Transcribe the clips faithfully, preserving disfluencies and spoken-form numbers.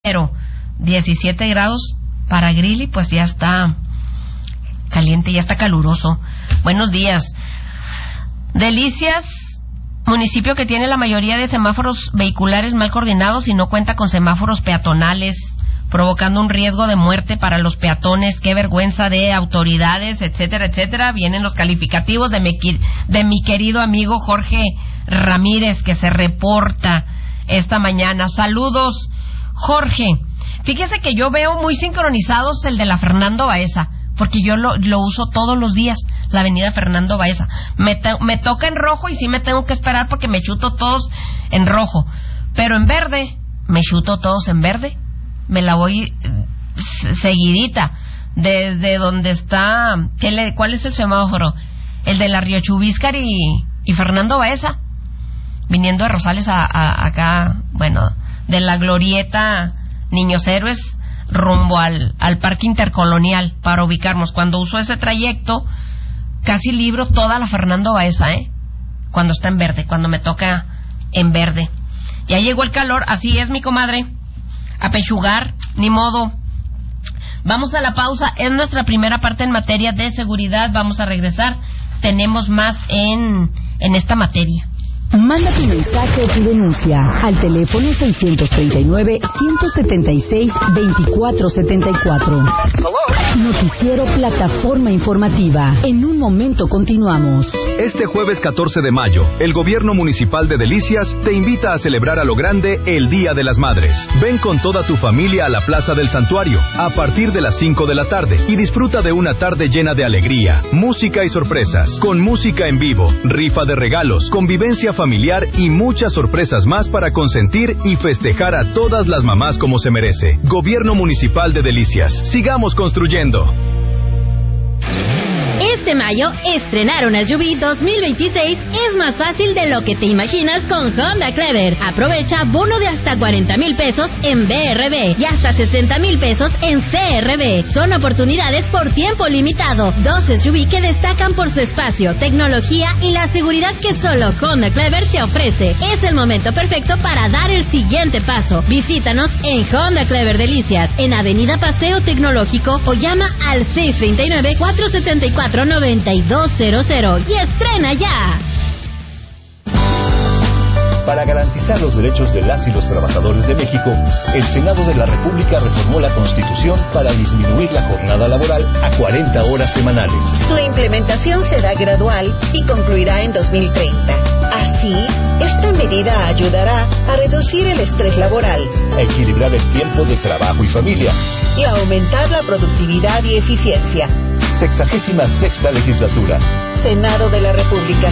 pero diecisiete grados para Greeley, pues ya está caliente, ya está caluroso. Buenos días. Delicias, municipio que tiene la mayoría de semáforos vehiculares mal coordinados y no cuenta con semáforos peatonales, provocando un riesgo de muerte para los peatones. Qué vergüenza de autoridades, etcétera, etcétera. Vienen los calificativos de mi, de mi querido amigo Jorge Ramírez, que se reporta esta mañana. Saludos, Jorge. Fíjese que yo veo muy sincronizados el de la Fernando Baeza, porque yo lo, lo uso todos los días, la avenida Fernando Baeza. Me, te, me toca en rojo y sí me tengo que esperar porque me chuto todos en rojo. Pero en verde, me chuto todos en verde. Me la voy seguidita desde donde está. ¿qué le, ¿Cuál es el semáforo? El de la Río Chubíscar y, y Fernando Baeza, viniendo de Rosales a, a, acá, bueno, de la glorieta Niños Héroes rumbo al, al Parque Intercolonial, para ubicarnos. Cuando uso ese trayecto, casi libro toda la Fernando Baeza, ¿eh? Cuando está en verde, cuando me toca en verde. Ya llegó el calor, así es, mi comadre. A pechugar, ni modo. Vamos a la pausa, es nuestra primera parte en materia de seguridad. Vamos a regresar, tenemos más en, en esta materia. Manda tu mensaje o tu denuncia al teléfono seiscientos treinta y nueve, ciento setenta y seis, veinticuatro setenta y cuatro. Noticiero Plataforma Informativa. En un momento continuamos. Este jueves catorce de mayo, el Gobierno Municipal de Delicias te invita a celebrar a lo grande el Día de las Madres. Ven con toda tu familia a la Plaza del Santuario a partir de las cinco de la tarde y disfruta de una tarde llena de alegría, música y sorpresas, con música en vivo, rifa de regalos, convivencia familiar y muchas sorpresas más para consentir y festejar a todas las mamás como se merece. Gobierno Municipal de Delicias. Sigamos construyendo. Este mayo, estrenar una S U V dos mil veintiséis es más fácil de lo que te imaginas con Honda Clever. Aprovecha bono de hasta cuarenta mil pesos en B R B y hasta sesenta mil pesos en C R B. Son oportunidades por tiempo limitado. Dos S U V que destacan por su espacio, tecnología y la seguridad que solo Honda Clever te ofrece. Es el momento perfecto para dar el siguiente paso. Visítanos en Honda Clever Delicias, en Avenida Paseo Tecnológico, o llama al seis treinta y nueve, cuatrocientos setenta y cuatro, noventa y dos cero cero y estrena ya. Para garantizar los derechos de las y los trabajadores de México, el Senado de la República reformó la Constitución para disminuir la jornada laboral a cuarenta horas semanales. Su implementación será gradual y concluirá en dos mil treinta. Así, esta medida ayudará a reducir el estrés laboral, a equilibrar el tiempo de trabajo y familia, y a aumentar la productividad y eficiencia. Sexagésima sexta legislatura. Senado de la República.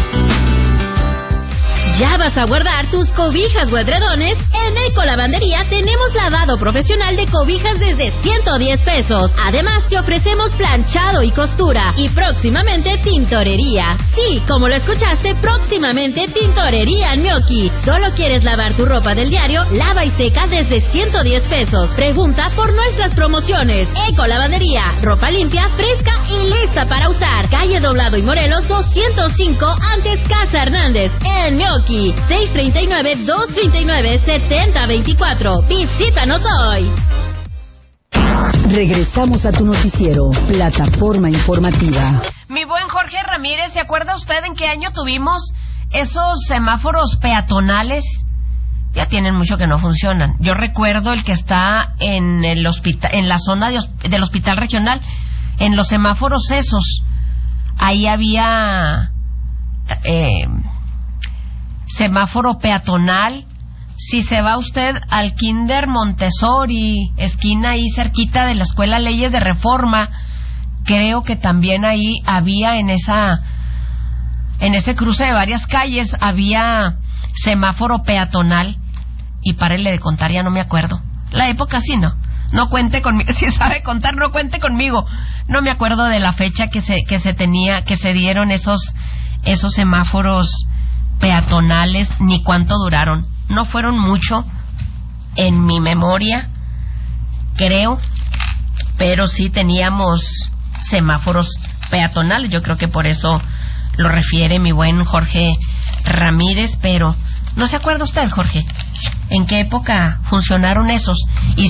¿Ya vas a guardar tus cobijas o edredones? En Ecolavandería tenemos lavado profesional de cobijas desde ciento diez pesos. Además, te ofrecemos planchado y costura. Y próximamente tintorería. Sí, como lo escuchaste, próximamente tintorería en Mioki. ¿Solo quieres lavar tu ropa del diario? Lava y seca desde ciento diez pesos. Pregunta por nuestras promociones. Ecolavandería. Ropa limpia, fresca y lista para usar. Calle Doblado y Morelos doscientos cinco, antes Casa Hernández. En Mioki. seis treinta y nueve, doscientos treinta y nueve, setenta veinticuatro. Visítanos hoy. Regresamos a tu noticiero, Plataforma Informativa. Mi buen Jorge Ramírez, ¿se acuerda usted en qué año tuvimos esos semáforos peatonales? Ya tienen mucho que no funcionan. Yo recuerdo el que está en el hospital, en la zona de, del hospital regional, en los semáforos esos. Ahí había eh, semáforo peatonal. Si se va usted al Kinder Montessori, esquina ahí cerquita de la Escuela Leyes de Reforma, creo que también ahí había en esa, en ese cruce de varias calles, había semáforo peatonal. Y párele de contar, ya no me acuerdo. La época sí no. No cuente conmigo. Si sabe contar, no cuente conmigo. No me acuerdo de la fecha que se, que se tenía, que se dieron esos, esos semáforos peatonales, ni cuánto duraron. No fueron mucho en mi memoria, creo, pero sí teníamos semáforos peatonales. Yo creo que por eso lo refiere mi buen Jorge Ramírez, pero ¿no se acuerda usted, Jorge, en qué época funcionaron esos? Y si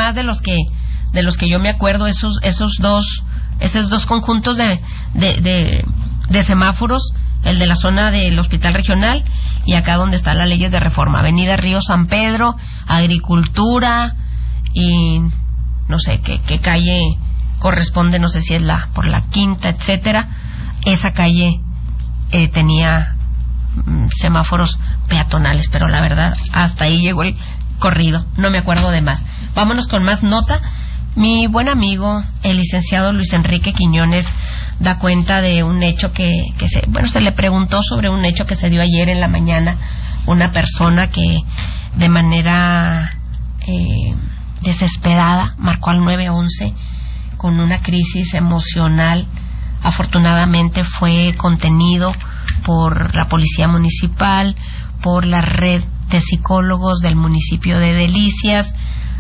más de los que de los que yo me acuerdo, esos esos dos esos dos conjuntos de de, de, de semáforos, el de la zona del Hospital Regional y acá donde está la Leyes de Reforma, Avenida Río San Pedro, Agricultura y no sé qué, qué calle corresponde, no sé si es la por la Quinta, etcétera. Esa calle eh, tenía mm, semáforos peatonales, pero la verdad hasta ahí llegó el corrido, no me acuerdo de más. Vámonos con más nota. Mi buen amigo, el licenciado Luis Enrique Quiñones, da cuenta de un hecho que, que se, bueno, se le preguntó sobre un hecho que se dio ayer en la mañana. Una persona que de manera eh, desesperada marcó al nueve once con una crisis emocional. Afortunadamente fue contenido por la Policía Municipal, por la red de psicólogos del municipio de Delicias,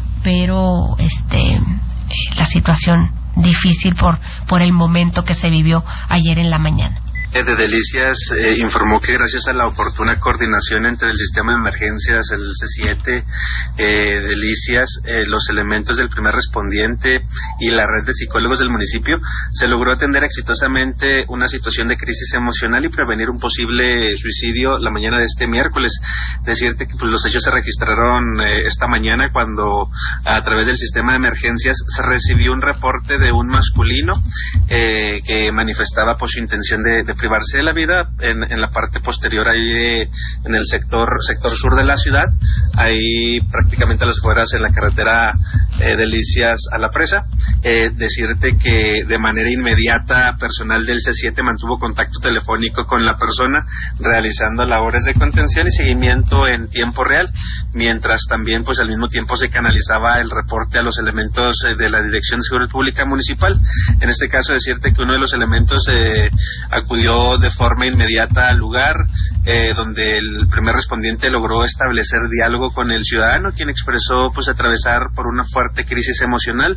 pero este la situación difícil por por el momento que se vivió ayer en la mañana. De Delicias eh, informó que gracias a la oportuna coordinación entre el sistema de emergencias, el C siete, eh, Delicias, eh, los elementos del primer respondiente y la red de psicólogos del municipio, se logró atender exitosamente una situación de crisis emocional y prevenir un posible suicidio la mañana de este miércoles. Decirte que pues, los hechos se registraron eh, esta mañana cuando a través del sistema de emergencias se recibió un reporte de un masculino eh, que manifestaba pues, su intención de, de privarse de la vida en, en la parte posterior ahí de, en el sector sector sur de la ciudad, ahí prácticamente a las afueras en la carretera eh, Delicias a la Presa. Eh, decirte que de manera inmediata personal del C siete mantuvo contacto telefónico con la persona, realizando labores de contención y seguimiento en tiempo real, mientras también pues al mismo tiempo se canalizaba el reporte a los elementos eh, de la Dirección de Seguridad Pública Municipal. En este caso decirte que uno de los elementos eh, acudió de forma inmediata al lugar, eh, donde el primer respondiente logró establecer diálogo con el ciudadano, quien expresó pues atravesar por una fuerte crisis emocional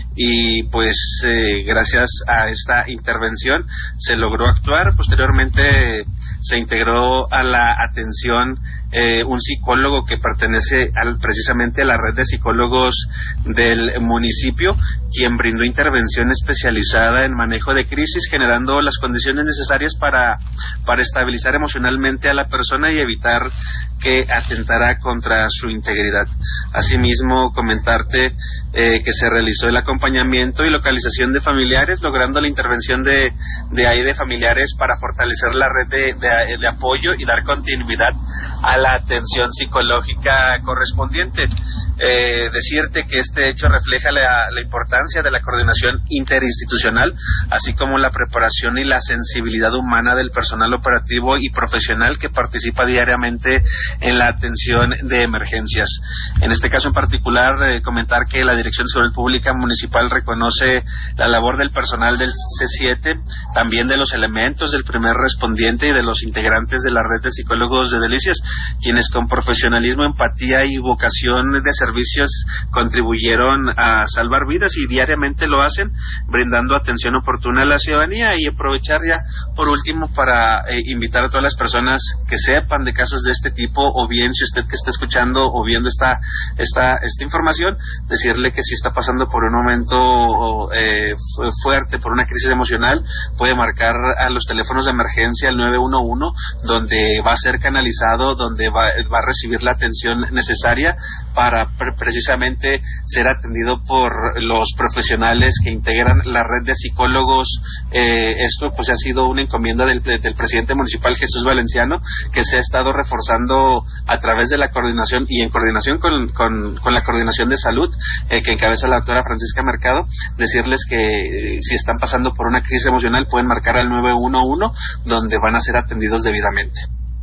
y pues eh, gracias a esta intervención se logró actuar. Posteriormente se integró a la atención eh, un psicólogo que pertenece al, precisamente a la red de psicólogos del municipio, quien brindó intervención especializada en manejo de crisis, generando las condiciones necesarias para, para estabilizar emocionalmente a la persona y evitar que atentara contra su integridad. Asimismo, comentarte eh, que se realizó el acompañamiento y localización de familiares, logrando la intervención de, de ahí de familiares para fortalecer la red de, de, de apoyo y dar continuidad a la atención psicológica correspondiente. Eh, decirte que este hecho refleja la, la importancia de la coordinación interinstitucional, así como la preparación y la sensibilidad humana del personal operativo y profesional que participa diariamente en la atención de emergencias. En este caso en particular, eh, comentar que la Dirección de Seguridad Pública Municipal reconoce la labor del personal del C siete, también de los elementos del primer respondiente y de los integrantes de la red de psicólogos de Delicias, quienes con profesionalismo, empatía y vocación de servicios contribuyeron a salvar vidas y diariamente lo hacen, brindando atención oportuna a la ciudadanía. Y aprovechar ya por último para eh, invitar a todas las personas que sepan de casos de este tipo, o bien si usted que está escuchando o viendo esta esta esta información, decirle que si está pasando por un momento eh, fuerte, por una crisis emocional, puede marcar a los teléfonos de emergencia al nueve uno uno, donde va a ser canalizado, donde va, va a recibir la atención necesaria para pre precisamente ser atendido por los profesionales que integran la red de psicólogos. Eh, esto pues ha sido una encomienda del, del presidente municipal Jesús Valenciano, que se ha estado reforzando a través de la coordinación y en coordinación con, con, con la coordinación de salud eh, que encabeza la doctora Francisca Mercado. Decirles que eh, si están pasando por una crisis emocional pueden marcar al nueve uno uno, donde van a ser atendidos debidamente.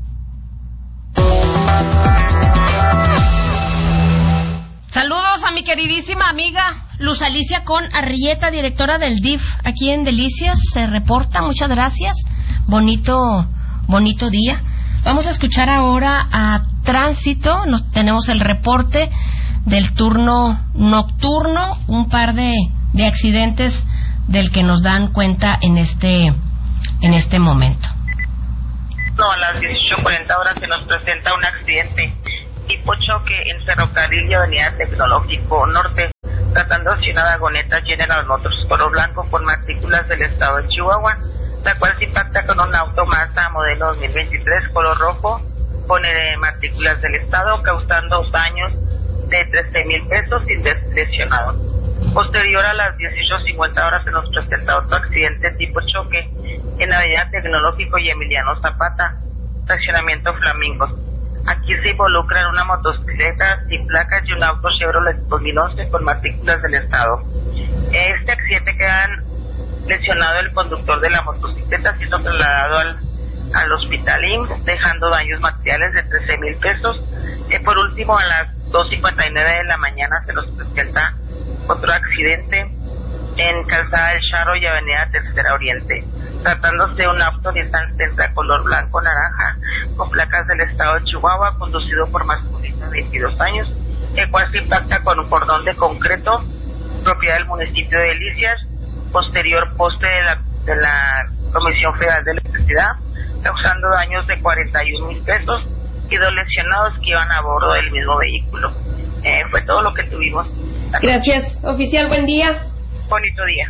Saludos a mi queridísima amiga Luz Alicia Con Arrieta, directora del D I F aquí en Delicias. Se reporta, muchas gracias. Bonito, bonito día. Vamos a escuchar ahora a Tránsito. Nos, tenemos el reporte del turno nocturno, un par de, de accidentes del que nos dan cuenta en este, en este momento. No, a las dieciocho cuarenta horas se nos presenta un accidente tipo choque en Ferrocarril y Avenida Tecnológico Norte. tratándose de una vagoneta General Motors color blanco con matrículas del estado de Chihuahua, la cual se impacta con un auto Mazda modelo dos mil veintitrés color rojo con eh, matrículas del estado, causando daños de trece mil pesos sin lesionados. Posterior a las dieciocho cincuenta horas se nos presenta otro accidente tipo choque en la avenida Tecnológico y Emiliano Zapata, fraccionamiento Flamingos. Aquí se involucran una motocicleta sin placas y un auto Chevrolet dos mil once con matrículas del estado. Este accidente queda lesionado el conductor de la motocicleta, siendo trasladado al, al hospital I M S S, dejando daños materiales de trece mil pesos. Eh, por último, a las dos cincuenta y nueve de la mañana se nos presenta otro accidente en Calzada del Charro y Avenida Tercera Oriente, tratándose de un auto Nissan Sentra color blanco-naranja con placas del estado de Chihuahua, conducido por masculino de veintidós años, el cual se impacta con un cordón de concreto propiedad del municipio de Delicias, posterior poste de la, de la Comisión Federal de Electricidad, causando daños de cuarenta y un mil pesos y dos lesionados que iban a bordo del mismo vehículo. Eh, fue todo lo que tuvimos. Gracias, oficial, buen día. Bonito día.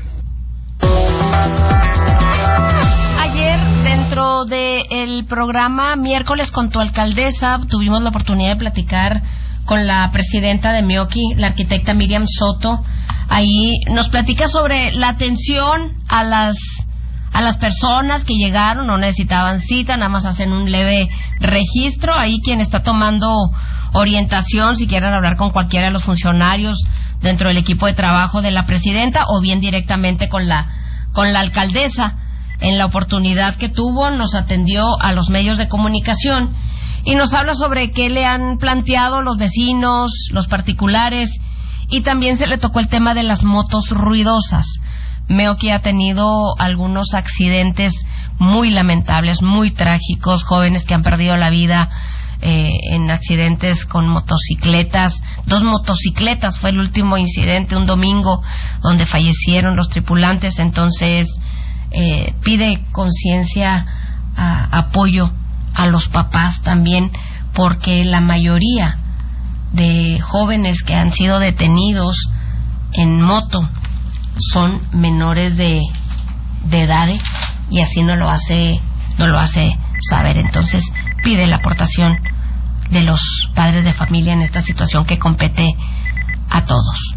Ayer, dentro del programa Miércoles con tu alcaldesa, tuvimos la oportunidad de platicar con la presidenta de Meoqui, la arquitecta Miriam Soto. Ahí nos platica sobre la atención a las a las personas que llegaron, no necesitaban cita, nada más hacen un leve registro. Ahí quien está tomando orientación, si quieren hablar con cualquiera de los funcionarios dentro del equipo de trabajo de la presidenta o bien directamente con la con la alcaldesa. En la oportunidad que tuvo, nos atendió a los medios de comunicación y nos habla sobre qué le han planteado los vecinos, los particulares, y también se le tocó el tema de las motos ruidosas. Meoqui ha tenido algunos accidentes muy lamentables, muy trágicos, jóvenes que han perdido la vida eh, en accidentes con motocicletas. Dos motocicletas fue el último incidente, un domingo, donde fallecieron los tripulantes. Entonces eh, pide conciencia, apoyo a los papás también, porque la mayoría de jóvenes que han sido detenidos en moto son menores de, de edad, y así no lo hace no lo hace saber. Entonces pide la aportación de los padres de familia en esta situación que compete a todos.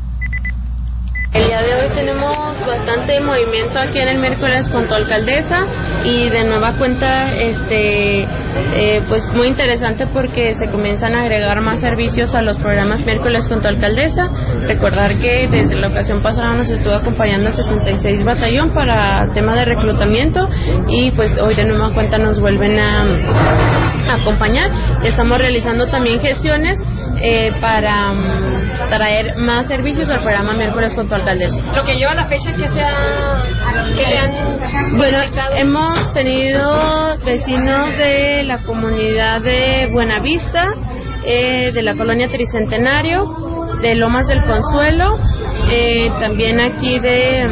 El día de hoy tenemos bastante movimiento aquí en el Miércoles con tu alcaldesa, y de nueva cuenta este eh, pues muy interesante porque se comienzan a agregar más servicios a los programas Miércoles con tu alcaldesa. Recordar que desde la ocasión pasada nos estuvo acompañando el sesenta y seis Batallón para tema de reclutamiento, y pues hoy de nueva cuenta nos vuelven a, a acompañar. Estamos realizando también gestiones eh, para um, traer más servicios al programa Miércoles con tu alcaldesa. Lo que lleva la fecha que sea que le han... Bueno, hemos tenido vecinos de la comunidad de Buenavista, eh, de la colonia Tricentenario, de Lomas del Consuelo, eh, también aquí de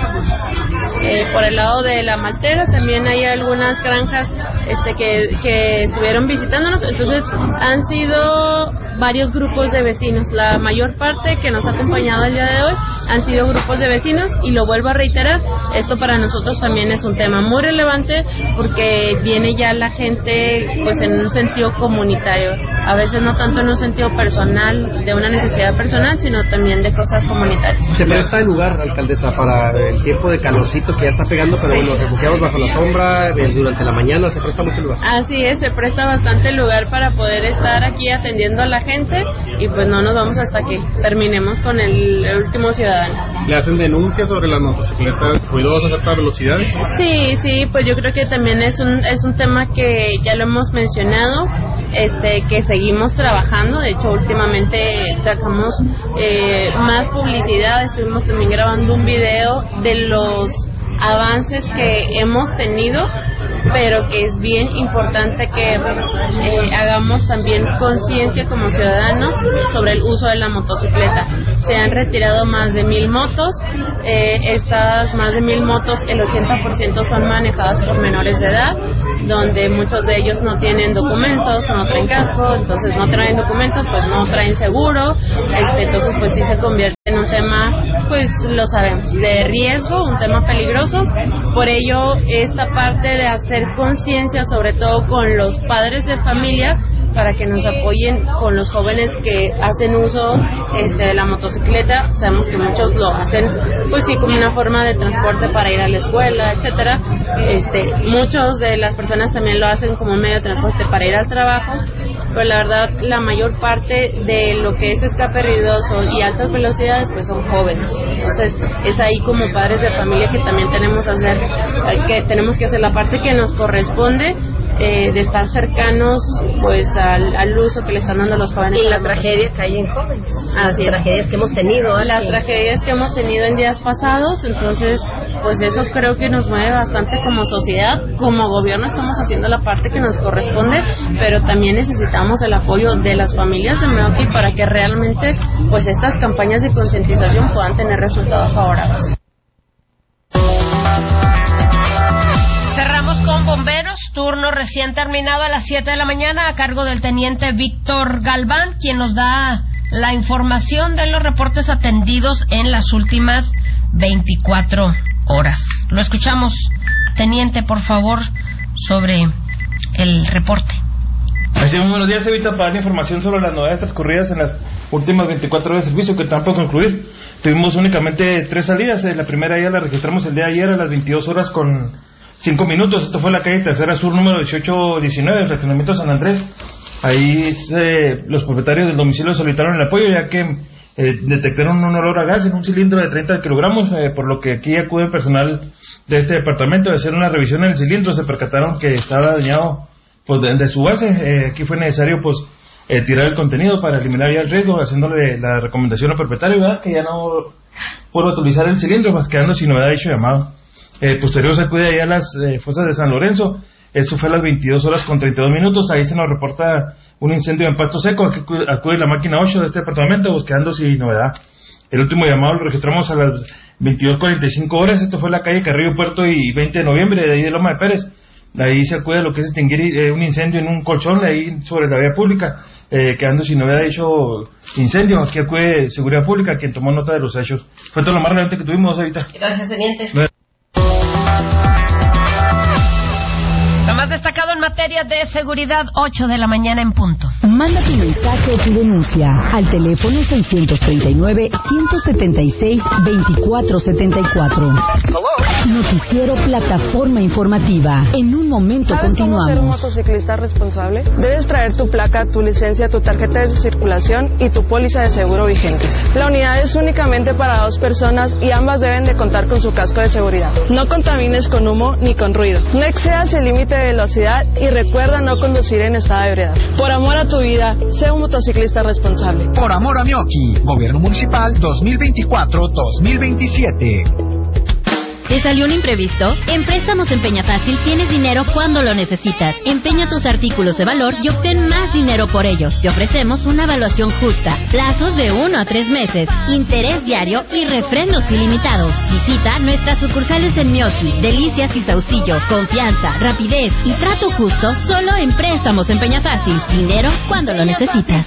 eh, por el lado de La Maltera. También hay algunas granjas este que, que estuvieron visitándonos. Entonces han sido varios grupos de vecinos. La mayor parte que nos ha acompañado el día de hoy han sido grupos de vecinos, y lo vuelvo a reiterar, esto para nosotros también es un tema muy relevante porque viene ya la gente pues en un sentido comunitario, a veces no tanto en un sentido personal, de una necesidad personal, sino también de cosas comunitarias. Se presta el lugar, alcaldesa, para el tiempo de calorcito que ya está pegando, pero bueno, refugiados bajo la sombra durante la mañana, se presta mucho lugar. Así es, se presta bastante lugar para poder estar aquí atendiendo a la gente, y pues no nos vamos hasta que terminemos con el, el último ciudadano. ¿Le hacen denuncias sobre las motocicletas ruidosas a alta velocidad? Sí, sí, pues yo creo que también es un es un tema que ya lo hemos mencionado, este que seguimos trabajando. De hecho, últimamente sacamos eh, más publicidad, estuvimos también grabando un video de los avances que hemos tenido, pero que es bien importante que eh, hagamos también conciencia como ciudadanos sobre el uso de la motocicleta. Se han retirado más de mil motos, eh, estas más de mil motos, el ochenta por ciento son manejadas por menores de edad, donde muchos de ellos no tienen documentos, no traen casco. Entonces no traen documentos, pues no traen seguro, este, entonces pues sí se convierte En un tema, pues lo sabemos, de riesgo, un tema peligroso. Por ello, esta parte de hacer conciencia, sobre todo con los padres de familia, para que nos apoyen con los jóvenes que hacen uso este, de la motocicleta. Sabemos que muchos lo hacen, pues sí, como una forma de transporte para ir a la escuela, etcétera. Este, muchos de las personas también lo hacen como medio de transporte para ir al trabajo. Pero la verdad, la mayor parte de lo que es escape ruidoso y altas velocidades, pues son jóvenes. Entonces, es ahí como padres de familia que también tenemos, hacer, que, tenemos que hacer la parte que nos corresponde, eh, de estar cercanos pues al, al uso que le están dando los jóvenes. Y la tragedia que hay en jóvenes. Así las es. tragedias que hemos tenido. Las aquí. tragedias que hemos tenido en días pasados, entonces pues eso creo que nos mueve bastante como sociedad. Como gobierno estamos haciendo la parte que nos corresponde, pero también necesitamos el apoyo de las familias de Meoki para que realmente pues estas campañas de concientización puedan tener resultados favorables. Cerramos con bomberos, turno recién terminado a las siete de la mañana a cargo del teniente Víctor Galván, quien nos da la información de los reportes atendidos en las últimas veinticuatro horas. Lo escuchamos, teniente, por favor, sobre el reporte. Así es, buenos días, Evita, para dar información sobre las novedades transcurridas en las últimas veinticuatro horas de servicio que están por concluir. Tuvimos únicamente tres salidas. La primera ya la registramos el día de ayer a las veintidós horas con cinco minutos. Esto fue la calle Tercera Sur número dieciocho diecinueve, el fraccionamiento San Andrés. Ahí eh, los propietarios del domicilio solicitaron el apoyo, ya que eh, detectaron un olor a gas en un cilindro de treinta kilogramos, eh, por lo que aquí acude el personal de este departamento de hacer una revisión en el cilindro. Se percataron que estaba dañado pues de, de su base. Eh, aquí fue necesario pues eh, tirar el contenido para eliminar ya el riesgo, haciéndole la recomendación al propietario, ¿verdad?, que ya no pueda utilizar el cilindro, pues quedando sin novedad dicho llamado. Eh, posterior se acude allá a las eh, fosas de San Lorenzo. Eso fue a las veintidós horas con treinta y dos minutos. Ahí se nos reporta un incendio en pasto seco. Aquí acude, acude la máquina ocho de este departamento, pues quedando sin novedad. El último llamado lo registramos a las veintidós cuarenta y cinco horas. Esto fue en la calle Carrillo Puerto y veinte de noviembre, de ahí de Loma de Pérez. Ahí se acude a lo que es extinguir eh, un incendio en un colchón ahí sobre la vía pública, eh, quedando sin novedad dicho incendio. Aquí acude Seguridad Pública, quien tomó nota de los hechos. Fue todo lo más relevante que tuvimos ahorita. Gracias, teniente. Lo más destacado en materia de seguridad, ocho de la mañana en punto. Manda tu mensaje o tu denuncia al teléfono seiscientos treinta y nueve, ciento setenta y seis, veinticuatro setenta y cuatro. Noticiero Plataforma Informativa. En un momento ¿Sabes continuamos. ¿Cómo ser un motociclista responsable? Debes traer tu placa, tu licencia, tu tarjeta de circulación y tu póliza de seguro vigentes. La unidad es únicamente para dos personas y ambas deben de contar con su casco de seguridad. No contamines con humo ni con ruido. No excedas el límite de velocidad y recuerda no conducir en estado de ebriedad. Por amor a tu vida, sé un motociclista responsable. Por amor a Meoki, Gobierno Municipal dos mil veinticuatro a dos mil veintisiete. ¿Te salió un imprevisto? En Préstamos Empeña Fácil tienes dinero cuando lo necesitas. Empeña tus artículos de valor y obtén más dinero por ellos. Te ofrecemos una evaluación justa, plazos de uno a tres meses, interés diario y refrendos ilimitados. Visita nuestras sucursales en Meoki, Delicias y Saucillo. Confianza, rapidez y trato justo solo en Préstamos Empeña Fácil. Dinero cuando lo necesitas.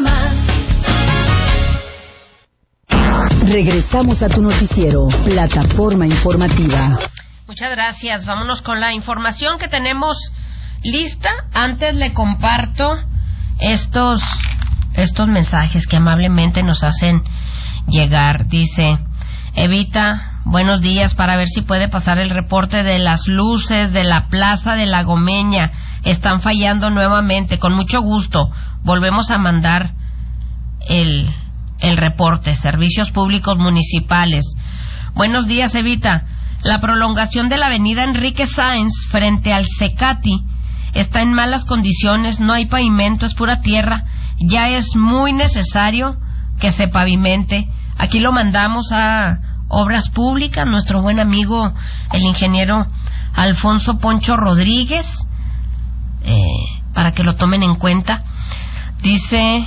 Regresamos a tu noticiero, Plataforma Informativa. Muchas gracias. Vámonos con la información que tenemos lista. Antes le comparto estos, estos mensajes que amablemente nos hacen llegar. Dice, Evita, buenos días, para ver si puede pasar el reporte de las luces de la Plaza de la Gomeña. Están fallando nuevamente. Con mucho gusto. Volvemos a mandar el... el reporte. Servicios Públicos Municipales. Buenos días, Evita. La prolongación de la avenida Enrique Sáenz frente al Cecati está en malas condiciones, no hay pavimento, es pura tierra. Ya es muy necesario que se pavimente. Aquí lo mandamos a Obras Públicas, nuestro buen amigo el ingeniero Alfonso Poncho Rodríguez, eh, para que lo tomen en cuenta. Dice...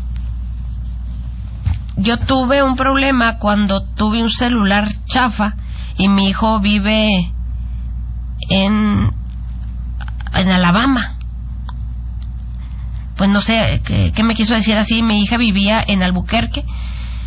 Yo tuve un problema cuando tuve un celular chafa y mi hijo vive en en Alabama. Pues no sé qué, qué me quiso decir así. Mi hija vivía en Albuquerque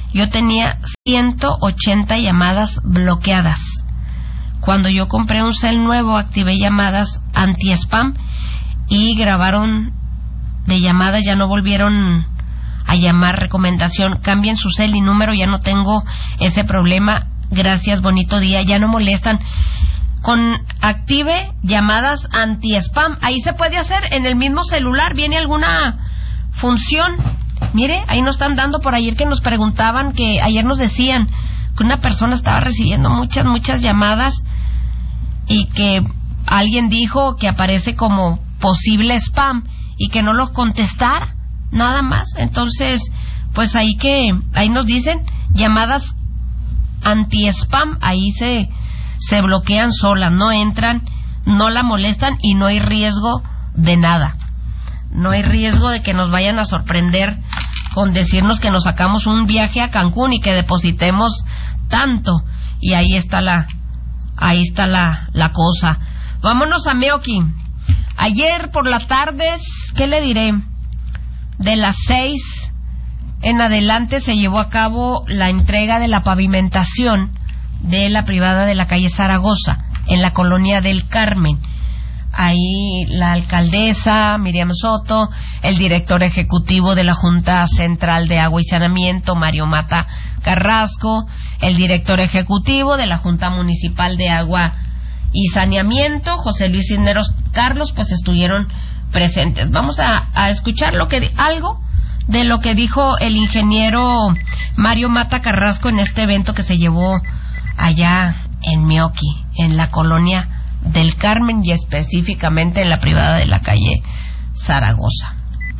yo tenía ciento ochenta llamadas bloqueadas. Cuando yo compré un cel nuevo, activé llamadas anti-spam y grabaron de llamadas, ya no volvieron a llamar. Recomendación, cambien su cel y número, ya no tengo ese problema. Gracias, bonito día, ya no molestan. Con active llamadas anti-spam, ahí se puede hacer en el mismo celular, viene alguna función. Mire, ahí nos están dando por ayer que nos preguntaban, que ayer nos decían que una persona estaba recibiendo muchas, muchas llamadas y que alguien dijo que aparece como posible spam y que no los contestara, nada más. Entonces, pues ahí que, ahí nos dicen, llamadas anti-spam, ahí se, se bloquean solas, no entran, no la molestan y no hay riesgo de nada. No hay riesgo de que nos vayan a sorprender con decirnos que nos sacamos un viaje a Cancún y que depositemos tanto. Y ahí está la, ahí está la, la cosa. Vámonos a Meoqui. Ayer por la tarde, ¿qué le diré? De las seis en adelante se llevó a cabo la entrega de la pavimentación de la privada de la calle Zaragoza, en la colonia del Carmen. Ahí la alcaldesa Miriam Soto, el director ejecutivo de la Junta Central de Agua y Saneamiento, Mario Mata Carrasco, el director ejecutivo de la Junta Municipal de Agua y Saneamiento, José Luis Cisneros Carlos, pues estuvieron presentes. Vamos a, a escuchar lo que algo de lo que dijo el ingeniero Mario Mata Carrasco en este evento que se llevó allá en Meoqui, en la colonia del Carmen y específicamente en la privada de la calle Zaragoza.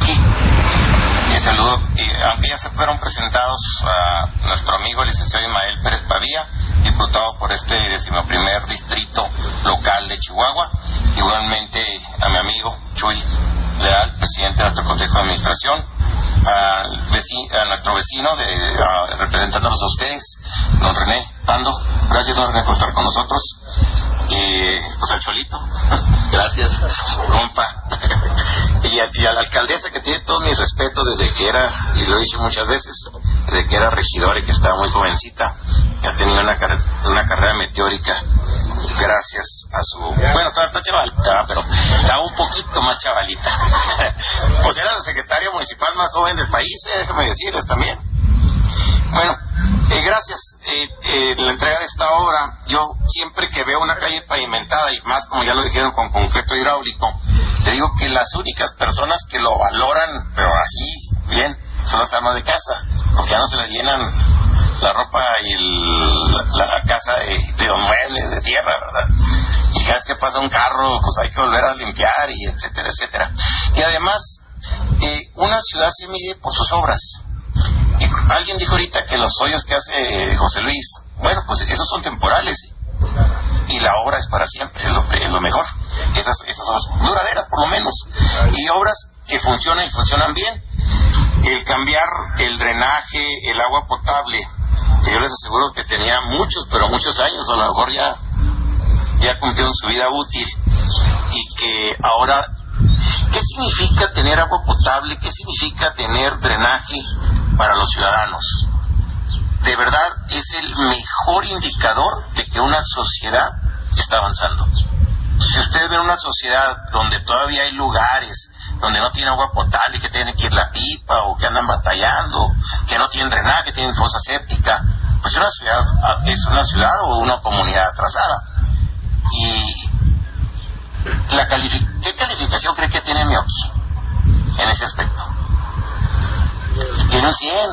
Y saludo, y aunque ya se fueron presentados a nuestro amigo el licenciado Ismael Pérez Pavía, diputado por este decimoprimer distrito local de Chihuahua, igualmente a mi amigo Chuy Leal, presidente de nuestro Consejo de Administración, al vecino, a nuestro vecino, de, a, representándonos a ustedes, don René Pando. Gracias, don René, por estar con nosotros. Y pues al Cholito, gracias, compa. y, a, y a la alcaldesa, que tiene todo mi respeto desde que era, y lo he dicho muchas veces, desde que era regidora y que estaba muy jovencita, que ha tenido una, car una carrera meteórica gracias a su... Bueno, está, está chavalita, pero estaba un poquito más chavalita. Pues era la secretaria municipal más joven del país, eh, déjame decirles también. Bueno, eh, gracias. Eh, eh, la entrega de esta obra, yo siempre que veo una calle pavimentada, y más como ya lo dijeron con concreto hidráulico, te digo que las únicas personas que lo valoran, pero así, bien, son las amas de casa, porque ya no se les llenan la ropa y el, la, la casa de, de los muebles de tierra, ¿verdad? Y cada vez que pasa un carro, pues hay que volver a limpiar, y etcétera, etcétera. Y además, eh, una ciudad se mide por sus obras. Y alguien dijo ahorita que los hoyos que hace José Luis, bueno, pues esos son temporales, y la obra es para siempre, es lo, es lo mejor. Esas, esas son duraderas, por lo menos. Y obras que funcionan y funcionan bien. El cambiar el drenaje, el agua potable, que yo les aseguro que tenía muchos, pero muchos años, a lo mejor ya, ya cumplió en su vida útil, y que ahora, ¿qué significa tener agua potable? ¿Qué significa tener drenaje para los ciudadanos? De verdad es el mejor indicador de que una sociedad está avanzando. Si ustedes ven una sociedad donde todavía hay lugares donde no tienen agua potable, que tienen que ir la pipa, o que andan batallando, que no tienen drenaje, que tienen fosa séptica, pues una ciudad es una ciudad o una comunidad atrasada. Y la calific ¿qué calificación cree que tiene Meoqui en ese aspecto? Tiene un cien,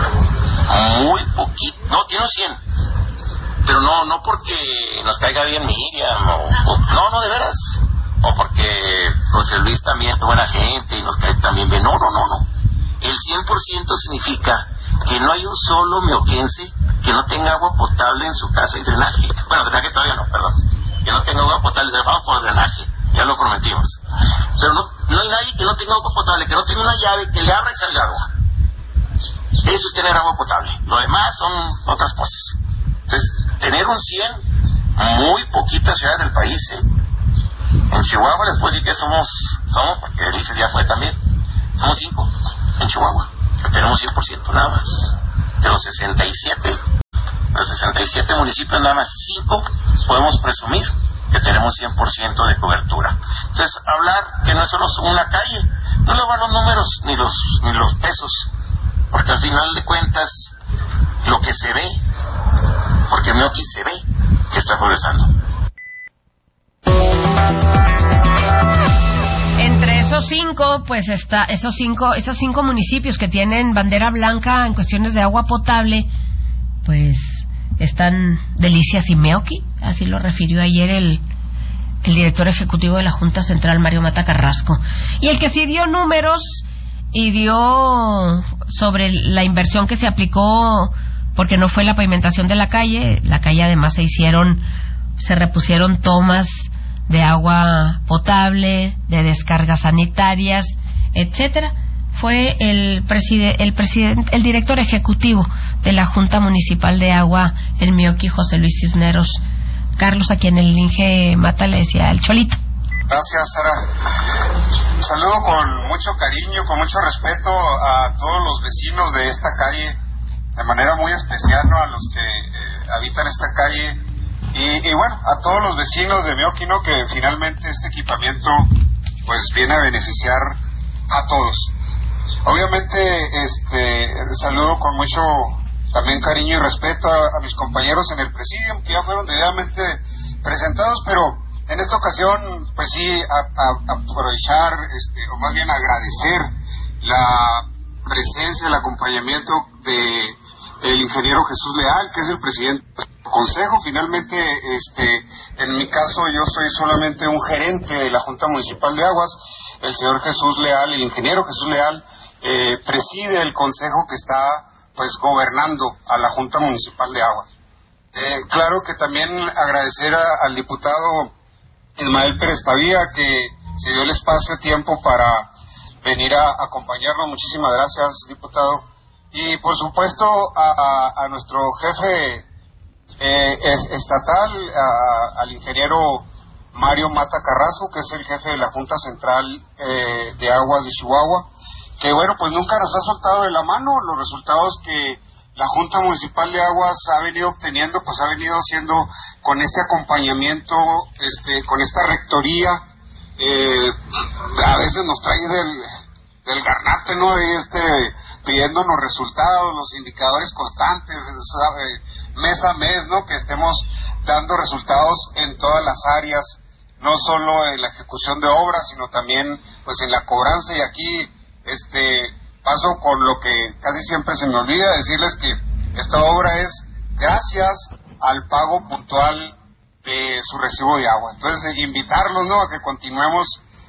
muy poquito, no, tiene un cien, pero no, no porque nos caiga bien Miriam, o, o, no, no, de veras, o porque José Luis también es buena gente y nos cae también bien, no, no, no, no, el cien por ciento significa que no hay un solo meoquense que no tenga agua potable en su casa y drenaje, bueno, drenaje todavía no, perdón, que no tenga agua potable, vamos por drenaje, ya lo prometimos, pero no, no hay nadie que no tenga agua potable, que no tenga una llave que le abra y salga agua. Eso es tener agua potable, lo demás son otras cosas. Entonces, tener un cien, muy poquitas ciudades del país, ¿eh? En Chihuahua les puedo decir que somos, somos, porque Delices ya fue también, somos cinco en Chihuahua, que tenemos cien por ciento nada más. de los sesenta y siete, los sesenta y siete municipios, nada más cinco podemos presumir que tenemos cien por ciento de cobertura. Entonces, hablar que no es solo una calle, no le van los números ni los, ni los pesos, porque al final de cuentas, lo que se ve, porque Meoqui se ve que está progresando. Entre esos cinco, pues está, esos cinco, esos cinco municipios que tienen bandera blanca en cuestiones de agua potable, pues están Delicias y Meoqui, así lo refirió ayer el, el director ejecutivo de la Junta Central, Mario Mata Carrasco. Y el que sí dio números y dio sobre la inversión que se aplicó, porque no fue la pavimentación de la calle, la calle además se hicieron, se repusieron tomas de agua potable, de descargas sanitarias, etcétera. Fue el presidente, el presidente, el director ejecutivo de la Junta Municipal de Agua, el Meoqui, José Luis Cisneros Carlos, a quien el Inge Mata le decía el Cholito. Gracias, Sara. Saludo con mucho cariño, con mucho respeto a todos los vecinos de esta calle, de manera muy especial, ¿no?, a los que eh, habitan esta calle. Y, y bueno, a todos los vecinos de Meoqui, ¿no?, que finalmente este equipamiento pues viene a beneficiar a todos. Obviamente, este, saludo con mucho también cariño y respeto a, a mis compañeros en el presidium, que ya fueron debidamente presentados, pero en esta ocasión, pues sí, a, a, a aprovechar, este, o más bien agradecer la presencia, el acompañamiento de el ingeniero Jesús Leal, que es el presidente del consejo. Finalmente, este, en mi caso, yo soy solamente un gerente de la Junta Municipal de Aguas. El señor Jesús Leal, el ingeniero Jesús Leal, eh, preside el consejo que está, pues, gobernando a la Junta Municipal de Agua. Eh, claro que también agradecer a, al diputado Ismael Pérez Pavía, que se dio el espacio y tiempo para venir a acompañarnos. Muchísimas gracias, diputado. Y por supuesto a, a, a nuestro jefe eh, es, estatal, a, al ingeniero Mario Mata Carrasco, que es el jefe de la Junta Central eh, de Aguas de Chihuahua, que bueno, pues nunca nos ha soltado de la mano. Los resultados que la Junta Municipal de Aguas ha venido obteniendo, pues ha venido haciendo con este acompañamiento, este, con esta rectoría, eh, a veces nos trae del, del garnate, ¿no?, y este, pidiéndonos resultados, los indicadores constantes, sabe, mes a mes, ¿no?, que estemos dando resultados en todas las áreas, no solo en la ejecución de obras, sino también pues en la cobranza. Y aquí este paso con lo que casi siempre se me olvida decirles, que esta obra es gracias al pago puntual de su recibo de agua. Entonces, invitarlos, ¿no?, a que continuemos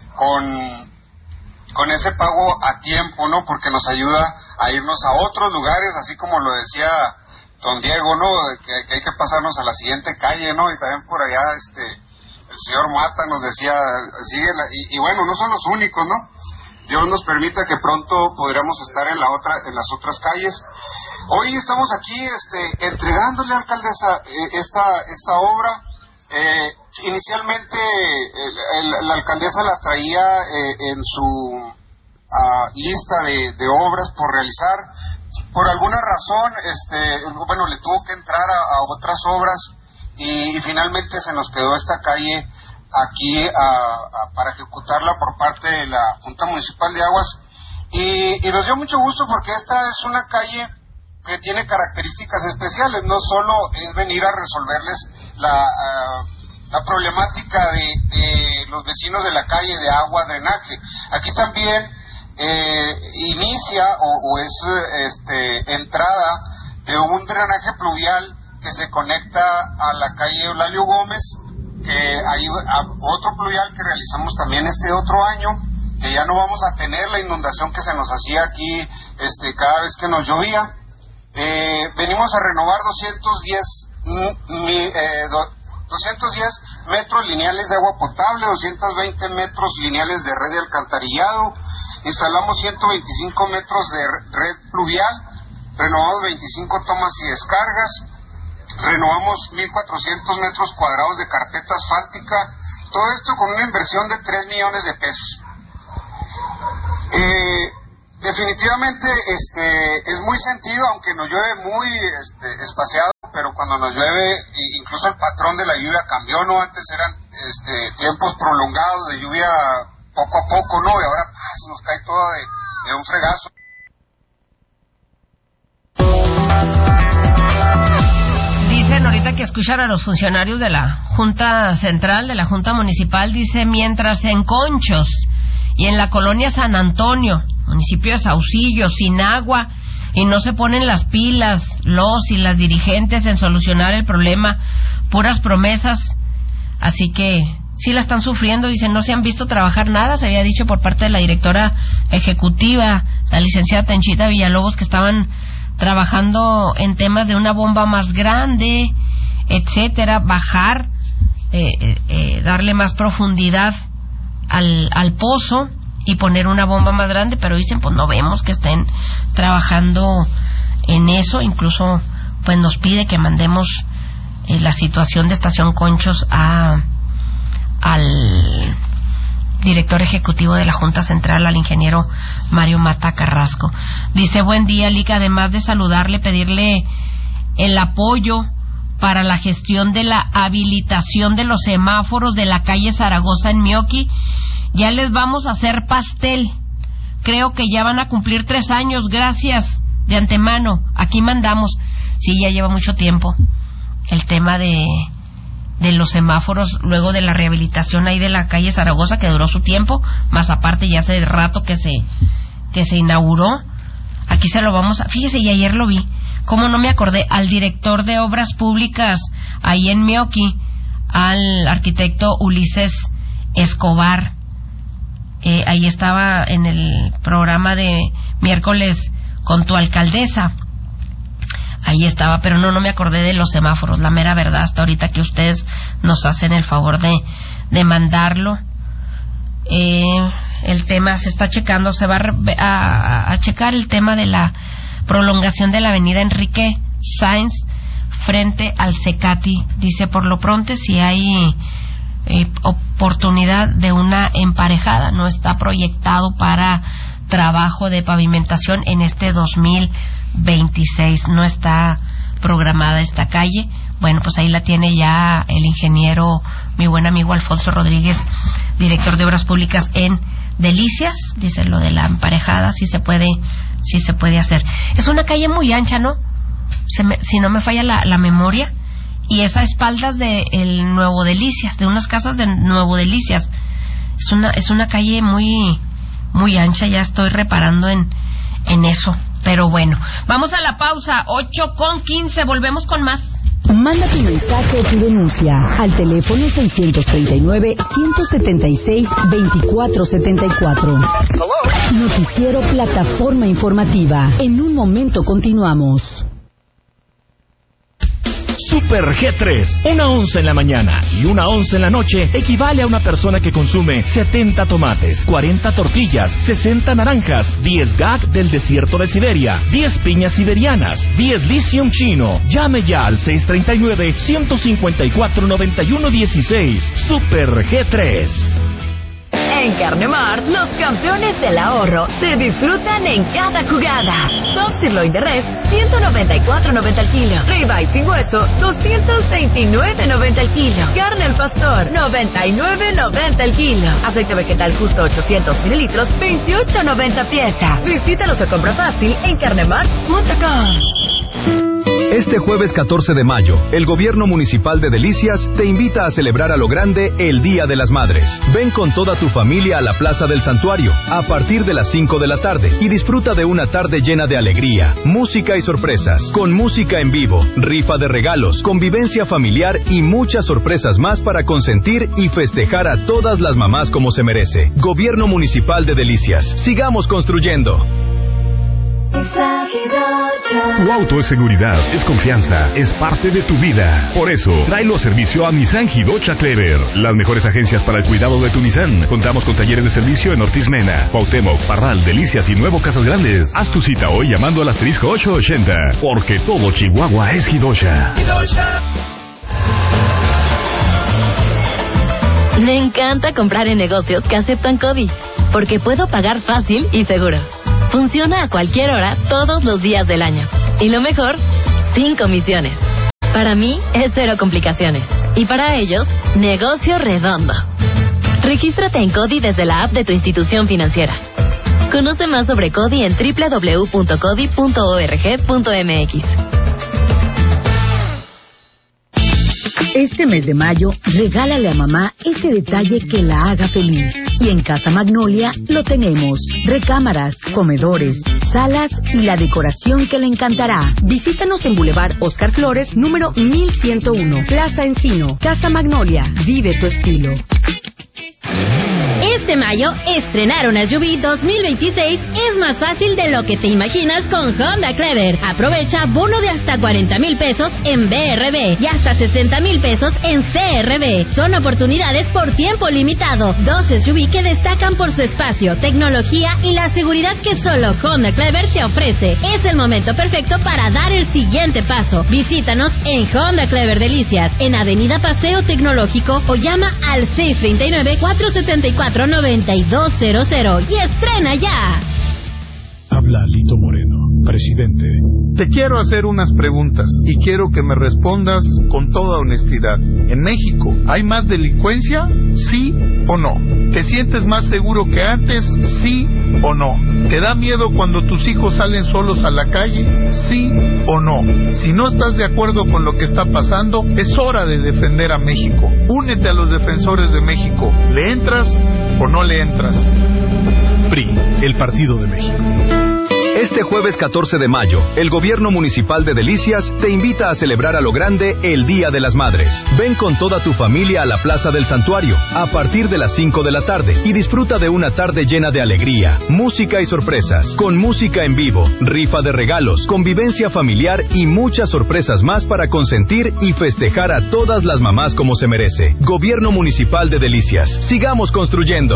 con con ese pago a tiempo, ¿no?, porque nos ayuda a irnos a otros lugares, así como lo decía don Diego, ¿no?, que, que hay que pasarnos a la siguiente calle, ¿no?, y también por allá este el señor Mata nos decía, sigue la, y, y bueno, no son los únicos, ¿no? Dios nos permita que pronto podremos estar en la otra, en las otras calles. Hoy estamos aquí, este, entregándole, alcaldesa, eh, esta esta obra. Eh, inicialmente el, el, la alcaldesa la traía eh, en su uh, lista de, de obras por realizar. Por alguna razón, este, bueno, le tuvo que entrar a, a otras obras y, y finalmente se nos quedó esta calle aquí a, a, para ejecutarla por parte de la Junta Municipal de Aguas, y, y nos dio mucho gusto porque esta es una calle que tiene características especiales. No solo es venir a resolverles la, uh, la problemática de, de los vecinos de la calle de agua, drenaje. Aquí también eh, inicia o, o es este, entrada de un drenaje pluvial que se conecta a la calle Eulalio Gómez, que hay otro pluvial que realizamos también este otro año, que ya no vamos a tener la inundación que se nos hacía aquí este, cada vez que nos llovía. Eh, venimos a renovar doscientos diez, mi, eh, do, doscientos diez metros lineales de agua potable, doscientos veinte metros lineales de red de alcantarillado, instalamos ciento veinticinco metros de red pluvial, renovamos veinticinco tomas y descargas, renovamos mil cuatrocientos metros cuadrados de carpeta asfáltica, todo esto con una inversión de tres millones de pesos. Eh, definitivamente este, es muy sentido, aunque nos llueve muy este, espaciado, pero cuando nos llueve, incluso el patrón de la lluvia cambió, ¿no? Antes eran este, tiempos prolongados de lluvia poco a poco, ¿no? Y ahora pues, nos cae todo de, de un fregazo. Dicen ahorita que escuchan a los funcionarios de la Junta Central, de la Junta Municipal, dice, mientras en Conchos y en la colonia San Antonio, municipio de Saucillo, sin agua, y no se ponen las pilas los y las dirigentes en solucionar el problema, puras promesas, así que sí la están sufriendo. Dicen, no se han visto trabajar nada, se había dicho por parte de la directora ejecutiva, la licenciada Tenchita Villalobos, que estaban trabajando en temas de una bomba más grande, etcétera, bajar, eh, eh, darle más profundidad al, al pozo y poner una bomba más grande, pero dicen, pues no vemos que estén trabajando en eso. Incluso pues nos pide que mandemos eh, la situación de Estación Conchos a al director ejecutivo de la Junta Central, al ingeniero Mario Mata Carrasco. Dice, buen día, Lica, además de saludarle, pedirle el apoyo para la gestión de la habilitación de los semáforos de la calle Zaragoza en Mioqui. Ya les vamos a hacer pastel. Creo que ya van a cumplir tres años. Gracias de antemano. Aquí mandamos. Sí, ya lleva mucho tiempo el tema de de los semáforos, luego de la rehabilitación ahí de la calle Zaragoza, que duró su tiempo, más aparte ya hace rato que se que se inauguró. Aquí se lo vamos a... Fíjese, y ayer lo vi. ¿Cómo no me acordé? Al director de Obras Públicas ahí en Mioqui, al arquitecto Ulises Escobar. Eh, ahí estaba en el programa de miércoles con tu alcaldesa. Ahí estaba, pero no, no me acordé de los semáforos, la mera verdad, hasta ahorita que ustedes nos hacen el favor de, de mandarlo. Eh, el tema se está checando, se va a, a, a checar el tema de la prolongación de la avenida Enrique Sáenz frente al Cecati. Dice, por lo pronto, si hay eh, oportunidad de una emparejada, no está proyectado para trabajo de pavimentación en este dos mil veintiséis, no está programada esta calle. Bueno, pues ahí la tiene ya el ingeniero, mi buen amigo Alfonso Rodríguez, director de Obras Públicas en Delicias. Dice, lo de la emparejada sí se puede, sí se puede hacer. Es una calle muy ancha, ¿no? Se me, si no me falla la, la memoria, y es a espaldas de el Nuevo Delicias, de unas casas de Nuevo Delicias. Es una, es una calle muy, muy ancha. Ya estoy reparando en, en eso. Pero bueno, vamos a la pausa, ocho con quince, volvemos con más. Manda tu mensaje o tu denuncia al teléfono seiscientos treinta y nueve, ciento setenta y seis, veinticuatro setenta y cuatro. Noticiero Plataforma Informativa. En un momento continuamos. Super G tres. Una onza en la mañana y una onza en la noche equivale a una persona que consume setenta tomates, cuarenta tortillas, sesenta naranjas, diez gag del desierto de Siberia, diez piñas siberianas, diez lithium chino. Llame ya al seis treinta y nueve, ciento cincuenta y cuatro, noventa y uno dieciséis. Super G tres. En Carnemart, los campeones del ahorro se disfrutan en cada jugada. Top sirloin de res, ciento noventa y cuatro noventa el kilo. Ribeye sin hueso, doscientos veintinueve noventa el kilo. Carne al pastor, noventa y nueve noventa el kilo. Aceite vegetal justo ochocientos mililitros, veintiocho noventa pieza. Visítalos o compra fácil en carnemart punto com. Este jueves catorce de mayo, el Gobierno Municipal de Delicias te invita a celebrar a lo grande el Día de las Madres. Ven con toda tu familia a la Plaza del Santuario a partir de las cinco de la tarde y disfruta de una tarde llena de alegría, música y sorpresas, con música en vivo, rifa de regalos, convivencia familiar y muchas sorpresas más para consentir y festejar a todas las mamás como se merece. Gobierno Municipal de Delicias. Sigamos construyendo. Tu auto es seguridad, es confianza, es parte de tu vida. Por eso, tráelo a servicio a Nissan Hidocha Clever. Las mejores agencias para el cuidado de tu Nissan. Contamos con talleres de servicio en Ortiz Mena, Cuauhtémoc, Parral, Delicias y Nuevo Casas Grandes. Haz tu cita hoy llamando al asterisco ocho ochenta, porque todo Chihuahua es Hidocha. Me encanta comprar en negocios que aceptan COVID, porque puedo pagar fácil y seguro. Funciona a cualquier hora, todos los días del año. Y lo mejor, sin comisiones. Para mí, es cero complicaciones. Y para ellos, negocio redondo. Regístrate en CODI desde la app de tu institución financiera. Conoce más sobre CODI en doble u doble u doble u punto codi punto org punto m x. Este mes de mayo, regálale a mamá ese detalle que la haga feliz. Y en Casa Magnolia lo tenemos. Recámaras, comedores, salas y la decoración que le encantará. Visítanos en Boulevard Oscar Flores, número mil ciento uno, Plaza Encino. Casa Magnolia, vive tu estilo. Este mayo, estrenar una S U V dos mil veintiséis es más fácil de lo que te imaginas con Honda Clever. Aprovecha bono de hasta cuarenta mil pesos en B R B y hasta sesenta mil pesos en C R B. Son oportunidades por tiempo limitado. Dos S U V que destacan por su espacio, tecnología y la seguridad que solo Honda Clever te ofrece. Es el momento perfecto para dar el siguiente paso. Visítanos en Honda Clever Delicias, en Avenida Paseo Tecnológico, o llama al seis tres nueve, cuatro siete cuatro, nueve dos cero cero y estrena ya. Habla Lito Moreno, presidente. Te quiero hacer unas preguntas y quiero que me respondas con toda honestidad. ¿En México hay más delincuencia? ¿Sí o no? ¿Te sientes más seguro que antes? ¿Sí o no? ¿Te da miedo cuando tus hijos salen solos a la calle? ¿Sí o no? Si no estás de acuerdo con lo que está pasando, es hora de defender a México. Únete a los defensores de México. ¿Le entras o no le entras? P R I, el Partido de México. Este jueves catorce de mayo, el Gobierno Municipal de Delicias te invita a celebrar a lo grande el Día de las Madres. Ven con toda tu familia a la Plaza del Santuario a partir de las cinco de la tarde y disfruta de una tarde llena de alegría, música y sorpresas, con música en vivo, rifa de regalos, convivencia familiar y muchas sorpresas más para consentir y festejar a todas las mamás como se merece. Gobierno Municipal de Delicias. Sigamos construyendo.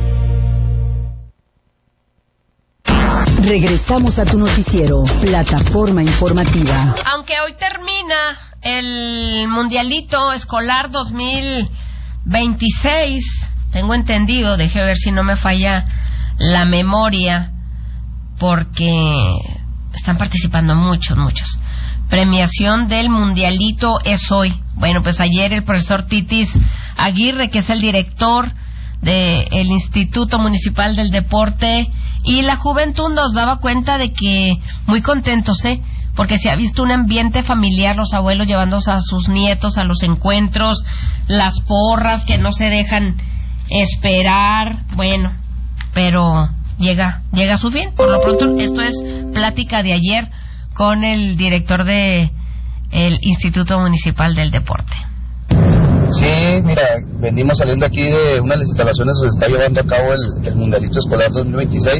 Regresamos a tu noticiero, Plataforma Informativa. Aunque hoy termina el Mundialito Escolar dos mil veintiséis, tengo entendido, deje ver si no me falla la memoria, porque están participando muchos, muchos. Premiación del Mundialito es hoy. Bueno, pues ayer el profesor Titis Aguirre, que es el director del Instituto Municipal del Deporte y la Juventud, nos daba cuenta de que muy contentos, ¿eh? Porque se ha visto un ambiente familiar, los abuelos llevándose a sus nietos a los encuentros, las porras que no se dejan esperar, bueno, pero llega, llega a su fin. Por lo pronto, esto es plática de ayer con el director de el Instituto Municipal del Deporte. Sí, mira, venimos saliendo aquí de unas instalaciones donde se está llevando a cabo el, el Mundialito Escolar dos mil veintiséis.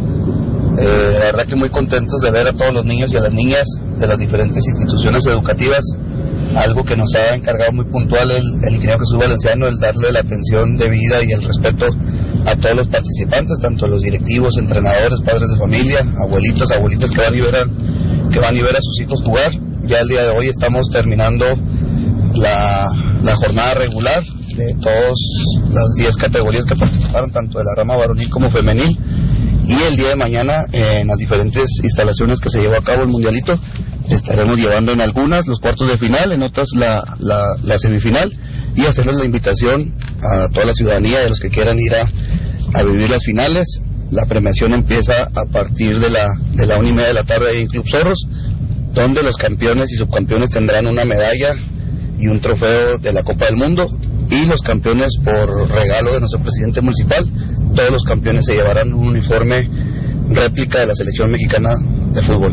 Eh, la verdad que muy contentos de ver a todos los niños y a las niñas de las diferentes instituciones educativas. Algo que nos ha encargado muy puntual el, el ingeniero Jesús Valenciano, el darle la atención debida y el respeto a todos los participantes, tanto los directivos, entrenadores, padres de familia, abuelitos, abuelitas que van y ver a, que van y ver a sus hijos jugar. Ya el día de hoy estamos terminando la, la jornada regular de todas las diez categorías que participaron, tanto de la rama varonil como femenil, y el día de mañana eh, en las diferentes instalaciones que se llevó a cabo el Mundialito estaremos llevando en algunas los cuartos de final, en otras la, la, la semifinal, y hacerles la invitación a toda la ciudadanía y a los que quieran ir a, a vivir las finales. La premiación empieza a partir de la, de la una y media de la tarde en Club Zorros, donde los campeones y subcampeones tendrán una medalla y un trofeo de la Copa del Mundo, y los campeones, por regalo de nuestro presidente municipal, todos los campeones se llevarán un uniforme réplica de la selección mexicana de fútbol.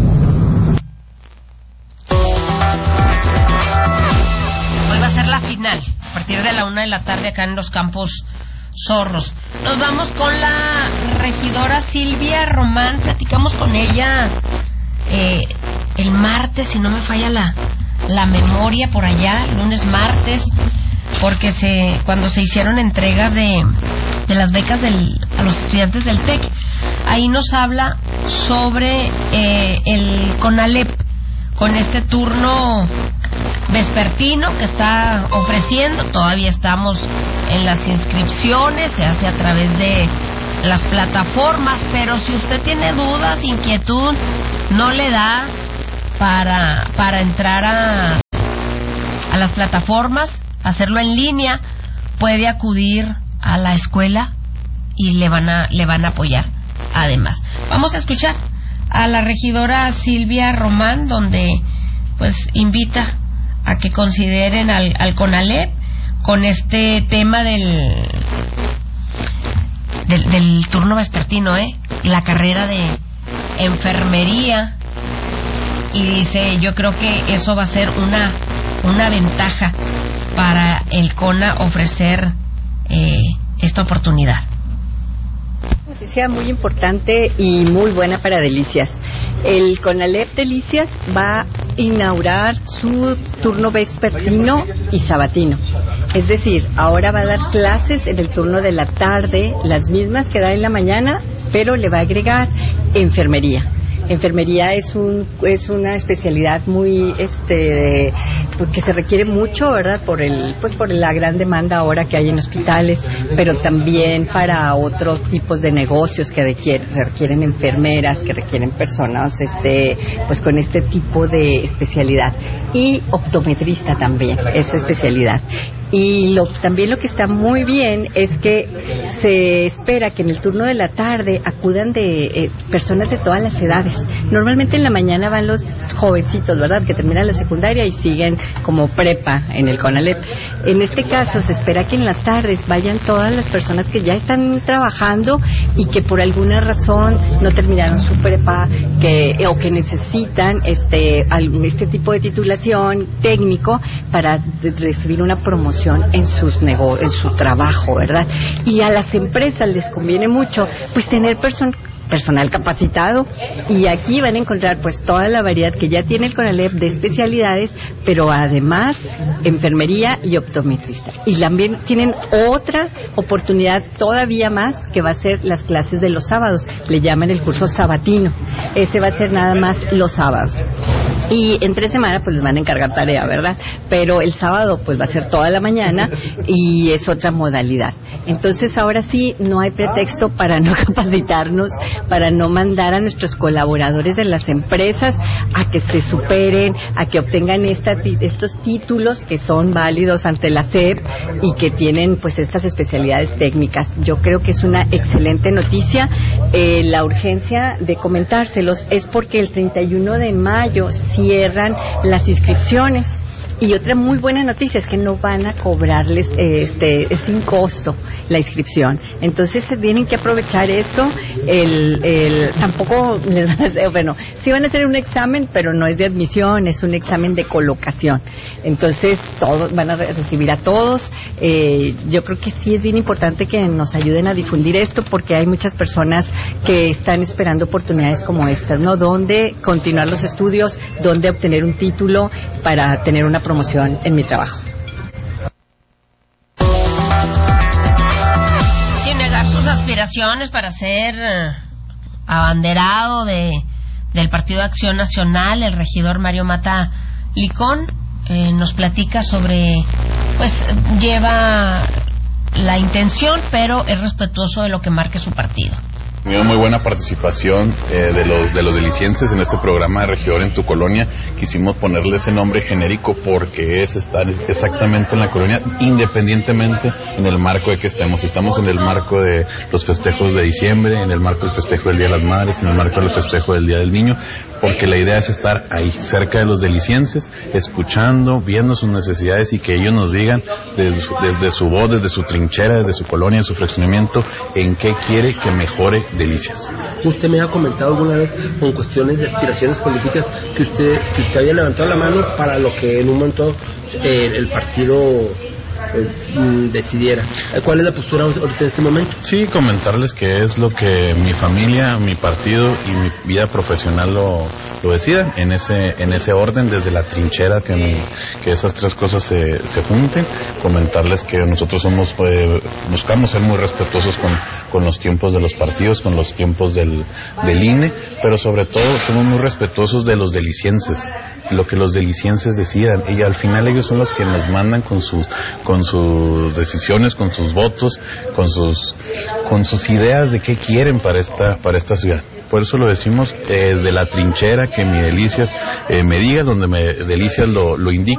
Hoy va a ser la final, a partir de la una de la tarde acá en los Campos Zorros. Nos vamos con la regidora Silvia Román, platicamos con ella eh, el martes, si no me falla la la memoria, por allá, lunes, martes, porque se cuando se hicieron entregas de, de las becas del, a los estudiantes del TEC, ahí nos habla sobre eh, el CONALEP, con este turno vespertino que está ofreciendo. Todavía estamos en las inscripciones, se hace a través de las plataformas, pero si usted tiene dudas, inquietud, no le da para, para entrar a, a las plataformas, hacerlo en línea, puede acudir a la escuela y le van a, le van a apoyar. Además, vamos a escuchar a la regidora Silvia Román, donde pues invita a que consideren al, al CONALEP con este tema del, del del turno vespertino, eh, la carrera de enfermería, y dice, yo creo que eso va a ser una una ventaja para el CONA ofrecer eh, esta oportunidad. Noticia muy importante y muy buena para Delicias. El CONALEP Delicias va a inaugurar su turno vespertino y sabatino. Es decir, ahora va a dar clases en el turno de la tarde, las mismas que da en la mañana, pero le va a agregar enfermería. Enfermería es un es una especialidad muy este que se requiere mucho, ¿verdad? Por el pues por la gran demanda ahora que hay en hospitales, pero también para otros tipos de negocios que requieren, requieren enfermeras, que requieren personas este pues con este tipo de especialidad, y optometrista también, esa especialidad. Y lo, también lo que está muy bien es que se espera que en el turno de la tarde acudan de eh, personas de todas las edades. Normalmente en la mañana van los jovencitos, ¿verdad?, que terminan la secundaria y siguen como prepa en el CONALEP. En este caso se espera que en las tardes vayan todas las personas que ya están trabajando y que por alguna razón no terminaron su prepa, que o que necesitan este este tipo de titulación técnico para recibir una promoción en sus nego en su trabajo, ¿verdad? Y a las empresas les conviene mucho pues tener person personal capacitado, y aquí van a encontrar pues toda la variedad que ya tiene el CONALEP de especialidades, pero además enfermería y optometrista. Y también tienen otra oportunidad todavía más, que va a ser las clases de los sábados, le llaman el curso sabatino. Ese va a ser nada más los sábados. Y entre semana pues les van a encargar tarea, ¿verdad? Pero el sábado pues va a ser toda la mañana y es otra modalidad. Entonces ahora sí no hay pretexto para no capacitarnos, para no mandar a nuestros colaboradores de las empresas a que se superen, a que obtengan esta, estos títulos que son válidos ante la S E P y que tienen pues estas especialidades técnicas. Yo creo que es una excelente noticia. Eh, la urgencia de comentárselos es porque el treinta y uno de mayo cierran las inscripciones. Y otra muy buena noticia es que no van a cobrarles, eh, este, es sin costo la inscripción. Entonces se tienen que aprovechar esto. El, el, tampoco les van a hacer, bueno, sí van a hacer un examen, pero no es de admisión, es un examen de colocación. Entonces todos van a recibir a todos. Eh, yo creo que sí es bien importante que nos ayuden a difundir esto, porque hay muchas personas que están esperando oportunidades como estas, ¿no? Donde continuar los estudios, donde obtener un título para tener una promoción en mi trabajo. Sin negar sus aspiraciones para ser abanderado de del Partido de Acción Nacional, el regidor Mario Mata Licón eh, nos platica sobre, pues lleva la intención, pero es respetuoso de lo que marque su partido. Tuvimos muy buena participación eh, de los de los delicienses en este programa de Regidor en tu Colonia. Quisimos ponerle ese nombre genérico porque es estar exactamente en la colonia, independientemente en el marco de que estemos. Estamos en el marco de los festejos de diciembre, en el marco del festejo del Día de las Madres, en el marco del festejo del Día del Niño, porque la idea es estar ahí, cerca de los delicienses, escuchando, viendo sus necesidades y que ellos nos digan desde su, desde su voz, desde su trinchera, desde su colonia, de su fraccionamiento, en qué quiere que mejore Delicias. Usted me ha comentado alguna vez con cuestiones de aspiraciones políticas que usted que usted había levantado la mano para lo que en un momento eh, el partido eh, decidiera. ¿Cuál es la postura ahorita en este momento? Sí, comentarles que es lo que mi familia, mi partido y mi vida profesional lo, lo decidan, en ese en ese orden, desde la trinchera, que, que esas tres cosas se, se junten. Comentarles que nosotros somos eh, buscamos ser muy respetuosos con, con los tiempos de los partidos, con los tiempos del, del I N E, pero sobre todo somos muy respetuosos de los delicienses, lo que los delicienses decidan, y al final ellos son los que nos mandan con sus con sus decisiones, con sus votos, con sus con sus ideas de qué quieren para esta para esta ciudad. Por eso lo decimos eh, de la trinchera, que mi Delicias eh, me diga, donde me Delicias lo, lo indique.